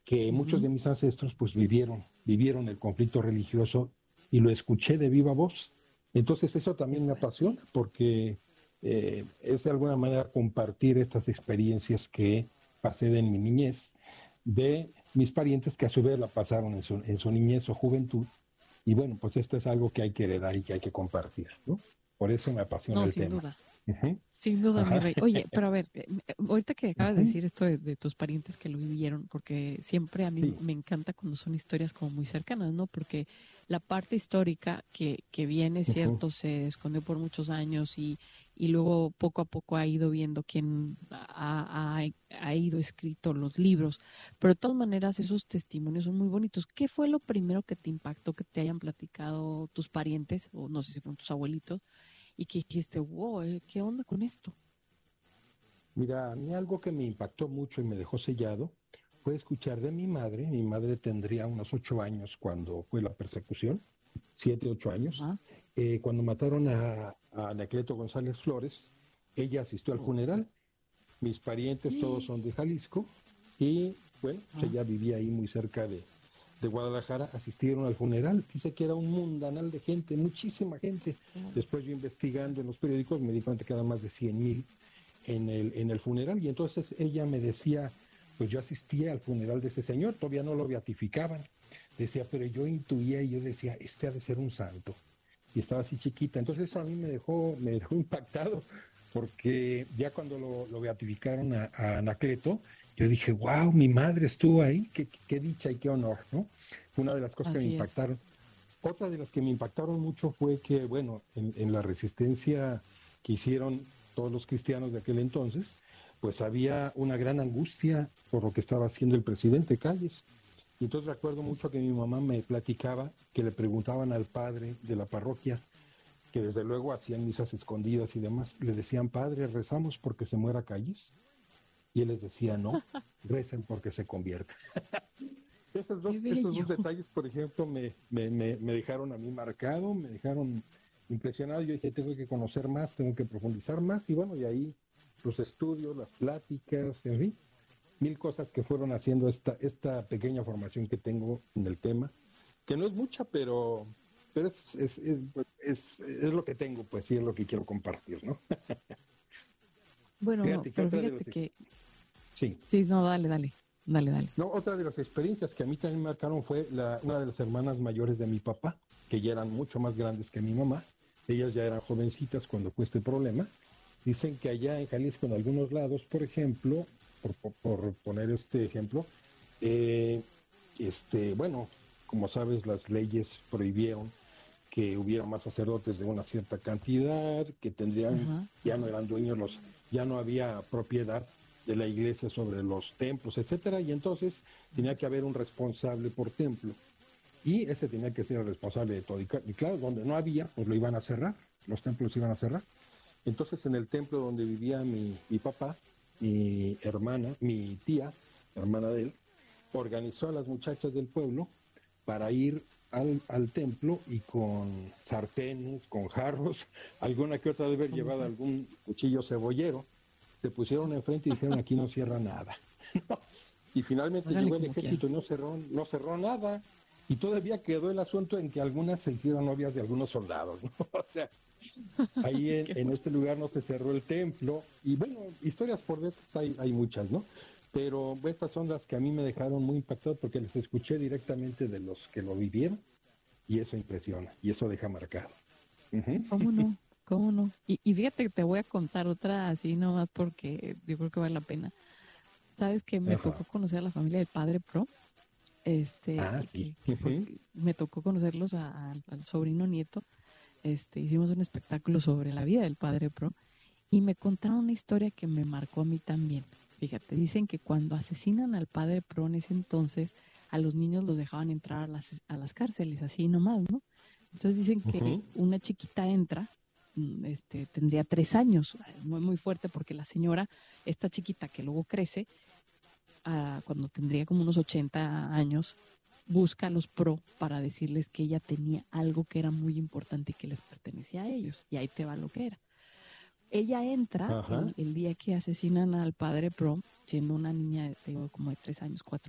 que muchos de mis ancestros pues vivieron el conflicto religioso y lo escuché de viva voz. Entonces eso Qué también me fuerte. apasiona porque es de alguna manera compartir estas experiencias que pasé en mi niñez de mis parientes que a su vez la pasaron en su niñez o juventud. Y bueno, pues esto es algo que hay que heredar y que hay que compartir, ¿no? Por eso me apasiona No, el sin tema. duda. Uh-huh. Sin duda, mi Ajá. rey. Oye, pero a ver, ahorita que acabas de Uh-huh. decir esto de tus parientes que lo vivieron, porque siempre a mí Sí. me encanta cuando son historias como muy cercanas, ¿no? Porque la parte histórica que viene, Uh-huh. cierto, se escondió por muchos años y luego poco a poco ha ido viendo quién ha ido escrito los libros, pero de todas maneras esos testimonios son muy bonitos. ¿Qué fue lo primero que te impactó que te hayan platicado tus parientes, o no sé si fueron tus abuelitos, y que dijiste, wow, ¿qué onda con esto? Mira, a mí algo que me impactó mucho y me dejó sellado fue escuchar de mi madre. Mi madre tendría unos 8 años cuando fue la persecución, 7, 8 años. Ajá. Cuando mataron a Anacleto González Flores, ella asistió al Oh, qué funeral. fuerte. Mis parientes todos son de Jalisco y, bueno, pues Ah, ella vivía ahí muy cerca de Guadalajara, asistieron al funeral. Dice que era un mundanal de gente, muchísima gente. oh, Después yo investigando en los periódicos me di cuenta que eran más de 100,000 en el funeral y entonces ella me decía, pues yo asistía al funeral de ese señor, todavía no lo beatificaban. Decía, pero yo intuía y yo decía, este ha de ser un santo. Y estaba así chiquita. Entonces eso a mí me dejó impactado porque ya cuando lo beatificaron a Anacleto, yo dije, wow, mi madre estuvo ahí, qué dicha y qué honor, ¿no? Fue una de las cosas que me así es. impactaron. Otra de las que me impactaron mucho fue que, bueno, en la resistencia que hicieron todos los cristianos de aquel entonces, pues había una gran angustia por lo que estaba haciendo el presidente Calles. Y entonces recuerdo mucho que mi mamá me platicaba que le preguntaban al padre de la parroquia, que desde luego hacían misas escondidas y demás, le decían, padre, rezamos porque se muera Calles. Y él les decía, no, recen porque se convierta. Esos Qué dos, esos bello. dos detalles, por ejemplo, me dejaron a mí marcado, me dejaron impresionado. Yo dije, tengo que conocer más, tengo que profundizar más. Y bueno, y ahí los estudios, las pláticas, en fin, mil cosas que fueron haciendo esta pequeña formación que tengo en el tema, que no es mucha, pero es lo que tengo, pues sí, es lo que quiero compartir, ¿no? Bueno, no, Fíjate que pero otra de fíjate las... que, Sí. sí, no, dale, dale, dale, dale. No, otra de las experiencias que a mí también me marcaron fue una de las hermanas mayores de mi papá, que ya eran mucho más grandes que mi mamá. Ellas ya eran jovencitas cuando fue este problema. Dicen que allá en Jalisco, en algunos lados, por ejemplo, por poner este ejemplo, eh, bueno, como sabes, las leyes prohibieron que hubiera más sacerdotes de una cierta cantidad, que tendrían, Ajá, ya no eran dueños ya no había propiedad de la iglesia sobre los templos, etcétera, y entonces tenía que haber un responsable por templo. Y ese tenía que ser el responsable de todo. Y claro, donde no había, pues lo iban a cerrar, los templos iban a cerrar. Entonces, en el templo donde vivía mi papá, mi hermana, mi tía, hermana de él, organizó a las muchachas del pueblo para ir al templo y con sartenes, con jarros, alguna que otra de haber no muy llevado fuerte. algún cuchillo cebollero, se pusieron enfrente y dijeron aquí no cierra nada. Y finalmente Háganle llegó el como quieran. ejército y no cerró nada. Y todavía quedó el asunto en que algunas se hicieron novias de algunos soldados, ¿no? O sea, ahí Qué en fuerte. este lugar no se cerró el templo. Y bueno, historias por detrás hay muchas, ¿no? Pero estas son las que a mí me dejaron muy impactado porque les escuché directamente de los que lo vivieron y eso impresiona y eso deja marcado. Ujú. ¿Cómo no? ¿Cómo no? Y fíjate que te voy a contar otra así nomás porque yo creo que vale la pena. Sabes que me Ajá. tocó conocer a la familia del padre Pro, Ah, sí. que fue, Ujú. me tocó conocerlos al sobrino nieto. Hicimos un espectáculo sobre la vida del padre Pro y me contaron una historia que me marcó a mí también. Fíjate, dicen que cuando asesinan al padre Pro en ese entonces, a los niños los dejaban entrar a las cárceles, así nomás, ¿no? Entonces dicen que Ujú. una chiquita entra, tendría 3 años, muy, muy fuerte porque la señora, esta chiquita que luego crece, cuando tendría como unos 80 años, busca a los pro para decirles que ella tenía algo que era muy importante y que les pertenecía a ellos. Y ahí te va lo que era. Ella entra Ajá. el día que asesinan al padre pro, siendo una niña de, como de 3 años, 4